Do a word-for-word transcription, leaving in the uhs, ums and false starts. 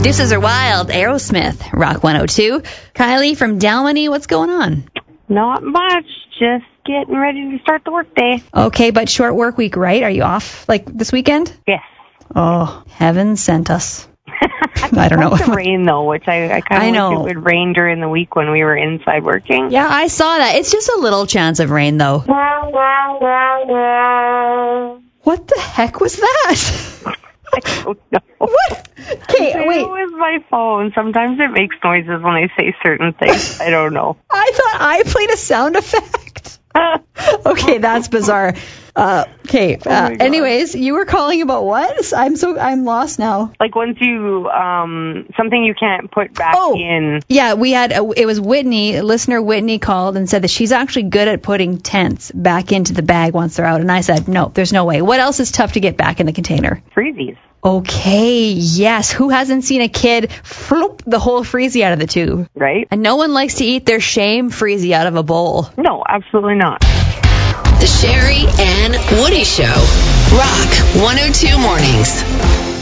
Deuces Are Wild, Aerosmith, Rock one oh two. Kylie from Dalmany, what's going on? Not much. Just getting ready to start the workday. Okay, but short work week, right? Are you off, like, this weekend? Yes. Oh, heaven sent us. I don't know. It's the rain, though, which I, I kind of wish it would rain during the week when we were inside working. Yeah, I saw that. It's just a little chance of rain, though. What the heck was that? I don't know. What? Okay, wait. It was my phone. Sometimes it makes noises when I say certain things. I don't know. I thought I played a sound effect. Okay, that's bizarre. Uh, okay. Uh, oh anyways, you were calling about what? I'm so I'm lost now. Like once you um something you can't put back oh, in. Yeah, we had a, it was Whitney, listener Whitney called and said that she's actually good at putting tents back into the bag once they're out. And I said, no, there's no way. What else is tough to get back in the container? Freezies. Okay, yes. Who hasn't seen a kid floop the whole freezy out of the tube? Right. And no one likes to eat their shame freezy out of a bowl. No, absolutely not. The Sherry and Woody Show. Rock one oh two Mornings.